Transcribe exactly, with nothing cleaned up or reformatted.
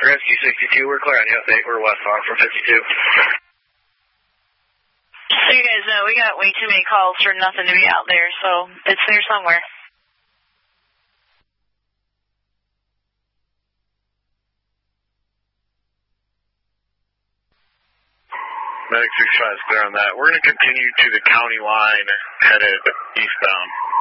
Rescue sixty-two, we're clear on the update. We're westbound from fifty-two. So you guys know, we got way too many calls for nothing to be out there, so it's there somewhere. Medic sixty-five is clear on that. We're going to continue to the county line, headed eastbound.